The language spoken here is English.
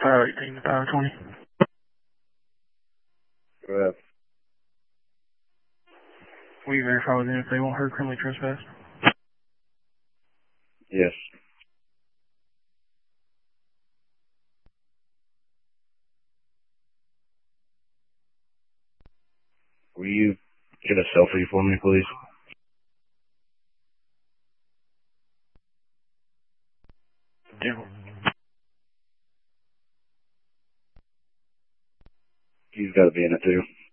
18 to 520. Go ahead. Will you verify with them if they won't hurt criminally trespass? Yes. Will you get a selfie for me, please? Yeah. He's got to be in it too.